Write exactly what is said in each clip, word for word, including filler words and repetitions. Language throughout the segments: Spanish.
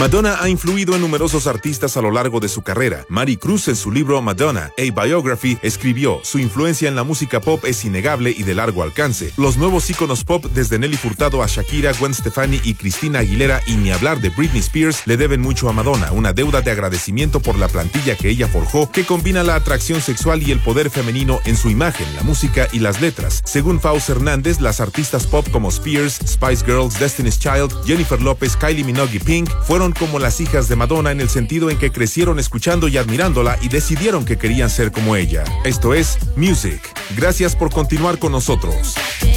Madonna ha influido en numerosos artistas a lo largo de su carrera. Mary Cruz, en su libro Madonna, A Biography, escribió: su influencia en la música pop es innegable y de largo alcance. Los nuevos íconos pop, desde Nelly Furtado a Shakira, Gwen Stefani y Christina Aguilera, y ni hablar de Britney Spears, le deben mucho a Madonna, una deuda de agradecimiento por la plantilla que ella forjó, que combina la atracción sexual y el poder femenino en su imagen, la música y las letras. Según Faust Hernández, las artistas pop como Spears, Spice Girls, Destiny's Child, Jennifer Lopez, Kylie Minogue y Pink fueron como las hijas de Madonna en el sentido en que crecieron escuchando y admirándola y decidieron que querían ser como ella. Esto es Music. Gracias por continuar con nosotros.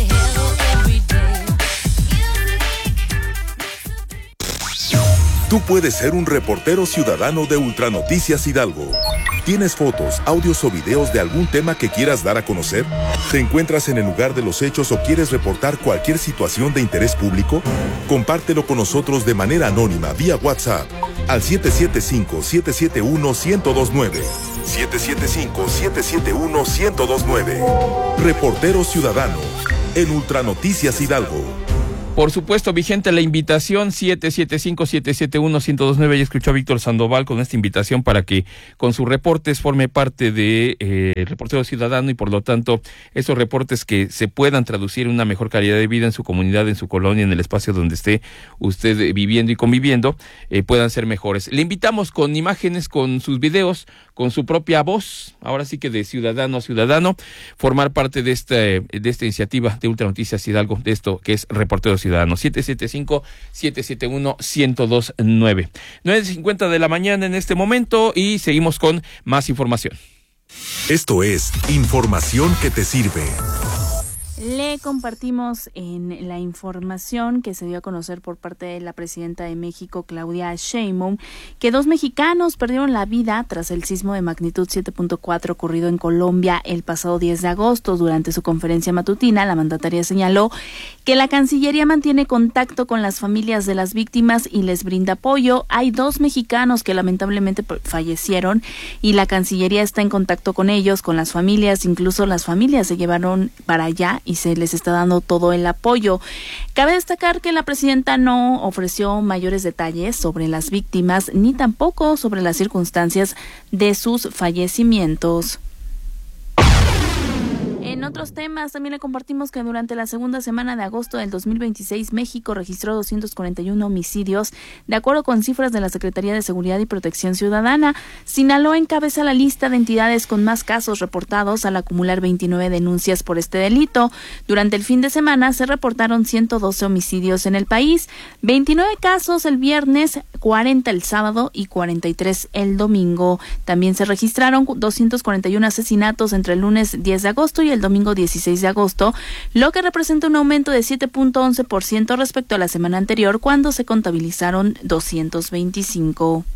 Tú puedes ser un reportero ciudadano de Ultranoticias Hidalgo. ¿Tienes fotos, audios o videos de algún tema que quieras dar a conocer? ¿Te encuentras en el lugar de los hechos o quieres reportar cualquier situación de interés público? Compártelo con nosotros de manera anónima vía WhatsApp al siete siete cinco, siete siete uno, uno cero dos nueve. siete siete cinco, siete siete uno, uno cero dos nueve. Reportero ciudadano en Ultranoticias Hidalgo. Por supuesto, vigente la invitación siete siete cinco, siete siete uno, uno cero dos nueve. Ya escuchó a Víctor Sandoval con esta invitación para que con sus reportes forme parte de eh, Reportero Ciudadano y por lo tanto esos reportes que se puedan traducir en una mejor calidad de vida en su comunidad, en su colonia, en el espacio donde esté usted viviendo y conviviendo, eh, puedan ser mejores. Le invitamos con imágenes, con sus videos, con su propia voz, ahora sí que de ciudadano a ciudadano, formar parte de esta, de esta iniciativa de Ultranoticias Hidalgo, de esto que es Reportero Ciudadano. siete siete cinco, siete siete uno, uno cero dos nueve. nueve cincuenta de la mañana en este momento y seguimos con más información. Esto es información que te sirve. Le compartimos en la información que se dio a conocer por parte de la presidenta de México, Claudia Sheinbaum, que dos mexicanos perdieron la vida tras el sismo de magnitud siete punto cuatro ocurrido en Colombia el pasado diez de agosto. Durante su conferencia matutina, la mandataria señaló que la Cancillería mantiene contacto con las familias de las víctimas y les brinda apoyo. Hay dos mexicanos que lamentablemente fallecieron y la Cancillería está en contacto con ellos, con las familias, incluso las familias se llevaron para allá y se les está dando todo el apoyo. Cabe destacar que la presidenta no ofreció mayores detalles sobre las víctimas ni tampoco sobre las circunstancias de sus fallecimientos. En otros temas, también le compartimos que durante la segunda semana de agosto del dos mil veintiséis, México registró doscientos cuarenta y uno homicidios, de acuerdo con cifras de la Secretaría de Seguridad y Protección Ciudadana. Sinaloa encabeza la lista de entidades con más casos reportados al acumular veintinueve denuncias por este delito. Durante el fin de semana se reportaron ciento doce homicidios en el país, veintinueve casos el viernes, cuarenta el sábado y cuarenta y tres el domingo. También se registraron doscientos cuarenta y uno asesinatos entre el lunes diez de agosto y el domingo dieciséis de agosto, lo que representa un aumento de siete punto once por ciento respecto a la semana anterior, cuando se contabilizaron doscientos veinticinco.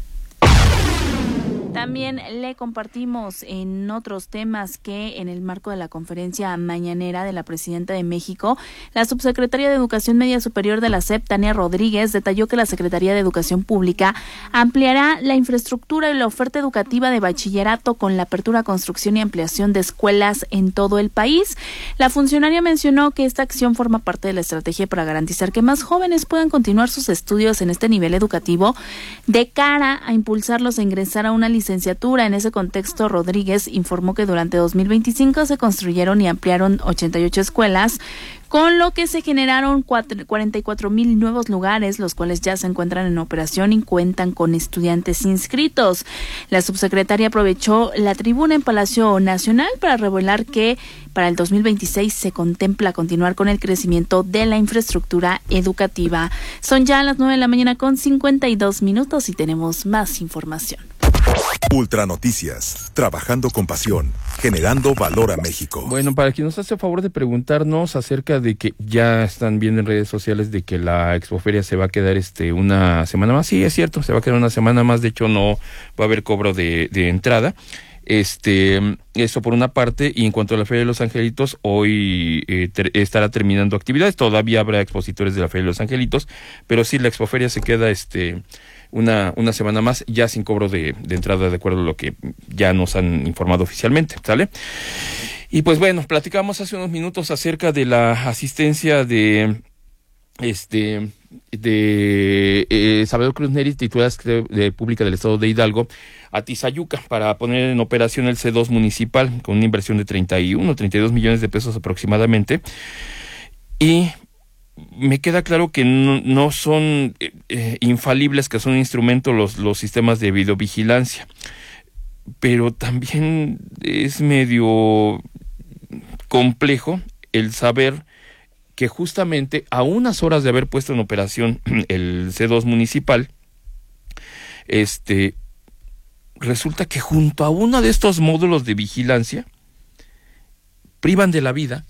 También le compartimos en otros temas que en el marco de la conferencia mañanera de la presidenta de México, la subsecretaria de Educación Media Superior de la S E P, Tania Rodríguez, detalló que la Secretaría de Educación Pública ampliará la infraestructura y la oferta educativa de bachillerato con la apertura, construcción y ampliación de escuelas en todo el país. La funcionaria mencionó que esta acción forma parte de la estrategia para garantizar que más jóvenes puedan continuar sus estudios en este nivel educativo de cara a impulsarlos a ingresar a una licenciatura. En ese contexto, Rodríguez informó que durante dos mil veinticinco se construyeron y ampliaron ochenta y ocho escuelas, con lo que se generaron cuarenta y cuatro mil nuevos lugares, los cuales ya se encuentran en operación y cuentan con estudiantes inscritos. La subsecretaria aprovechó la tribuna en Palacio Nacional para revelar que para el dos mil veintiséis se contempla continuar con el crecimiento de la infraestructura educativa. Son ya las nueve de la mañana con cincuenta y dos minutos y tenemos más información. Ultranoticias, trabajando con pasión, generando valor a México. Bueno, para quien nos hace el favor de preguntarnos acerca de que ya están viendo en redes sociales de que la Expoferia se va a quedar este una semana más. Sí, es cierto, se va a quedar una semana más. De hecho, no va a haber cobro de, de entrada. Este, eso por una parte. Y en cuanto a la Feria de los Angelitos, hoy eh, ter, estará terminando actividades. Todavía habrá expositores de la Feria de los Angelitos, pero sí, la Expoferia se queda este una una semana más, ya sin cobro de, de entrada, de acuerdo a lo que ya nos han informado oficialmente, ¿sale? Y pues bueno, platicamos hace unos minutos acerca de la asistencia de este de eh, Salvador Cruz Neri, titular de Pública del Estado de Hidalgo, a Tizayuca para poner en operación el C dos municipal con una inversión de treinta y uno, treinta y dos millones de pesos aproximadamente. Y me queda claro que no, no son eh, infalibles, que son instrumentos los, los sistemas de videovigilancia, pero también es medio complejo el saber que justamente a unas horas de haber puesto en operación el C dos municipal, este, resulta que junto a uno de estos módulos de vigilancia privan de la vida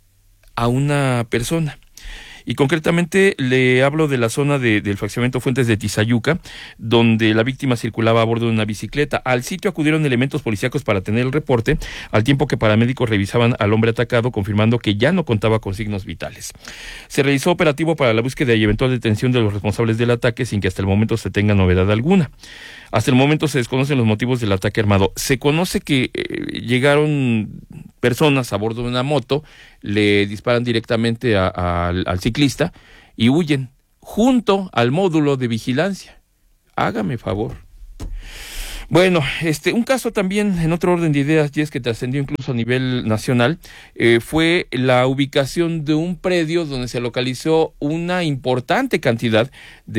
a una persona. Y concretamente le hablo de la zona de, del fraccionamiento Fuentes de Tizayuca, donde la víctima circulaba a bordo de una bicicleta. Al sitio acudieron elementos policíacos para tener el reporte, al tiempo que paramédicos revisaban al hombre atacado, confirmando que ya no contaba con signos vitales. Se realizó operativo para la búsqueda y eventual detención de los responsables del ataque, sin que hasta el momento se tenga novedad alguna. Hasta el momento se desconocen los motivos del ataque armado. Se conoce que eh, llegaron personas a bordo de una moto, le disparan directamente a, a, al, al ciclista y huyen junto al módulo de vigilancia. Hágame favor. Bueno, este, un caso también en otro orden de ideas, y es que trascendió incluso a nivel nacional, eh, fue la ubicación de un predio donde se localizó una importante cantidad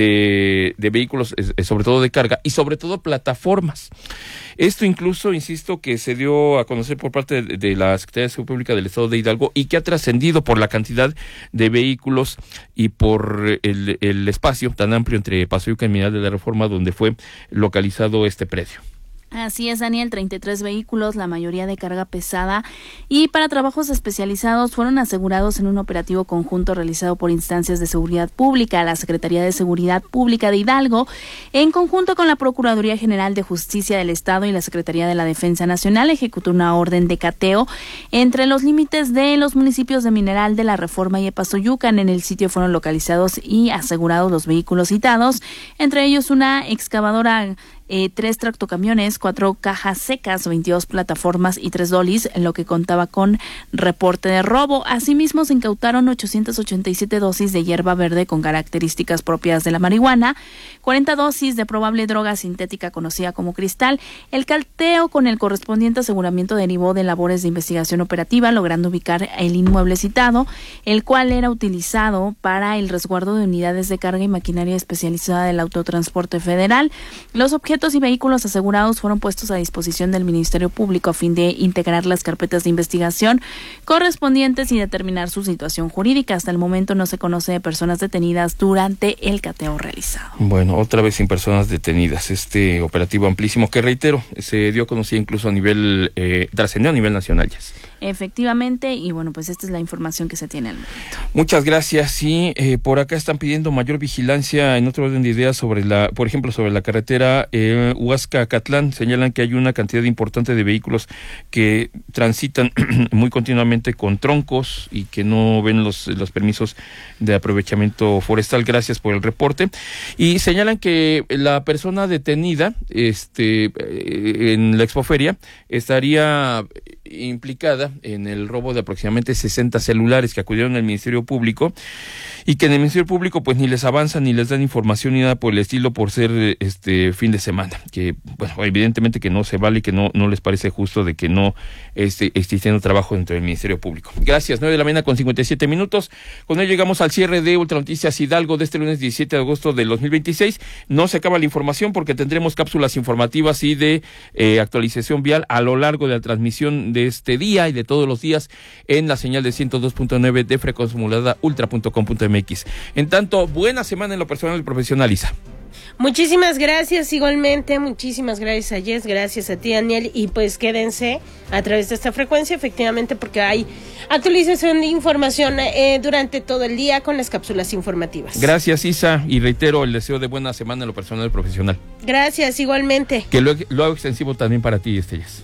de, de vehículos, eh, sobre todo de carga, y sobre todo plataformas. Esto incluso, insisto, que se dio a conocer por parte de, de la Secretaría de Seguridad Pública del Estado de Hidalgo y que ha trascendido por la cantidad de vehículos y por el, el espacio tan amplio entre Pasoyuca y Mineral de la Reforma donde fue localizado este predio. Así es, Daniel, treinta y tres vehículos, la mayoría de carga pesada, y para trabajos especializados fueron asegurados en un operativo conjunto realizado por instancias de seguridad pública, la Secretaría de Seguridad Pública de Hidalgo, en conjunto con la Procuraduría General de Justicia del Estado y la Secretaría de la Defensa Nacional, ejecutó una orden de cateo entre los límites de los municipios de Mineral de la Reforma y Epazoyucan. En el sitio fueron localizados y asegurados los vehículos citados, entre ellos una excavadora, Eh, tres tractocamiones, cuatro cajas secas, veintidós plataformas y tres dolis, en lo que contaba con reporte de robo. Asimismo, se incautaron ochocientas ochenta y siete dosis de hierba verde con características propias de la marihuana, cuarenta dosis de probable droga sintética conocida como cristal. El cateo con el correspondiente aseguramiento derivó de labores de investigación operativa, logrando ubicar el inmueble citado, el cual era utilizado para el resguardo de unidades de carga y maquinaria especializada del autotransporte federal. Los objetos y vehículos asegurados fueron puestos a disposición del Ministerio Público a fin de integrar las carpetas de investigación correspondientes y determinar su situación jurídica. Hasta el momento no se conoce de personas detenidas durante el cateo realizado. Bueno, otra vez sin personas detenidas. Este operativo amplísimo que, reitero, se dio a conocer incluso a nivel, eh, trascendió a nivel nacional, ya. Efectivamente, y bueno, pues esta es la información que se tiene al momento. Muchas gracias. Sí, eh, por acá están pidiendo mayor vigilancia en otro orden de ideas sobre la, por ejemplo, sobre la carretera eh, Huasca-Acatlán. Señalan que hay una cantidad importante de vehículos que transitan muy continuamente con troncos y que no ven los, los permisos de aprovechamiento forestal. Gracias por el reporte. Y señalan que la persona detenida, este, eh, en la expoferia estaría implicada en el robo de aproximadamente sesenta celulares que acudieron al Ministerio Público y que en el Ministerio Público pues ni les avanzan ni les dan información ni nada por el estilo por ser este fin de semana, que bueno, evidentemente que no se vale y que no, no les parece justo de que no esté existiendo trabajo dentro del Ministerio Público. Gracias, nueve de la mañana con cincuenta y siete minutos. Con ello llegamos al cierre de Ultra Noticias Hidalgo de este lunes diecisiete de agosto del dos mil veintiséis. No se acaba la información porque tendremos cápsulas informativas y de eh, actualización vial a lo largo de la transmisión de este día y de todos los días en la señal de ciento dos punto nueve de frecuencia modulada ultra punto com punto m x. En tanto, buena semana en lo personal y profesional, Isa. Muchísimas gracias, igualmente, muchísimas gracias a Jess, gracias a ti, Daniel, y pues quédense a través de esta frecuencia, efectivamente, porque hay actualización de información eh, durante todo el día con las cápsulas informativas. Gracias, Isa, y reitero el deseo de buena semana en lo personal y profesional. Gracias, igualmente. Que lo, lo hago extensivo también para ti, Estrellas.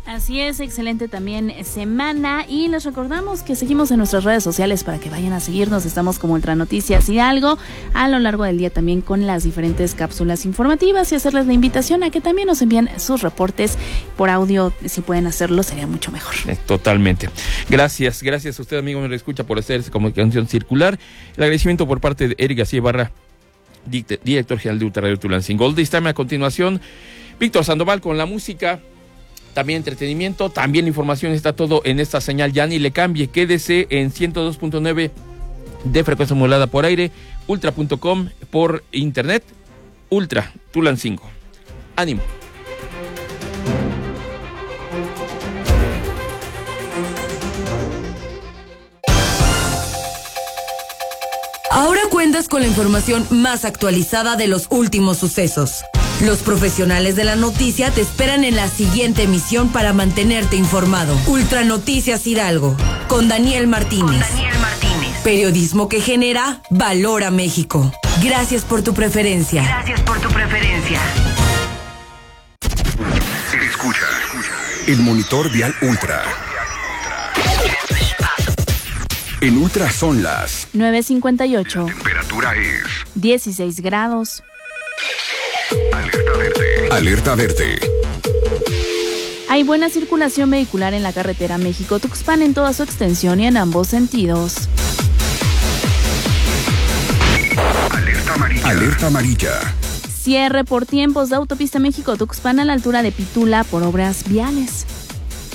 Así es, excelente también semana y les recordamos que seguimos en nuestras redes sociales para que vayan a seguirnos. Estamos como Ultra Noticias Hidalgo a lo largo del día también con las diferentes cápsulas informativas y hacerles la invitación a que también nos envíen sus reportes por audio. Si pueden hacerlo sería mucho mejor. Eh, totalmente. Gracias, gracias a usted amigo me lo escucha por hacer esta comunicación circular. El agradecimiento por parte de Eric García Barra, director general de Ultra Radio Tulancingo. This Time a continuación, Víctor Sandoval con la música. También entretenimiento, también información, está todo en esta señal. Ya ni le cambie, quédese en ciento dos punto nueve de frecuencia modulada por aire, ultra punto com por internet, Ultra Tulancingo. Ánimo. Ahora cuentas con la información más actualizada de los últimos sucesos. Los profesionales de la noticia te esperan en la siguiente emisión para mantenerte informado. Ultra Noticias Hidalgo, con Daniel Martínez. Con Daniel Martínez. Periodismo que genera valor a México. Gracias por tu preferencia. Gracias por tu preferencia. Escucha el monitor vial Ultra. En Ultra son las nueve cincuenta y ocho. La temperatura es dieciséis grados. Alerta verde. Alerta verde. Hay buena circulación vehicular en la carretera México-Tuxpan en toda su extensión y en ambos sentidos. Alerta amarilla. Alerta amarilla. Cierre por tiempos de autopista México-Tuxpan a la altura de Pitula por obras viales.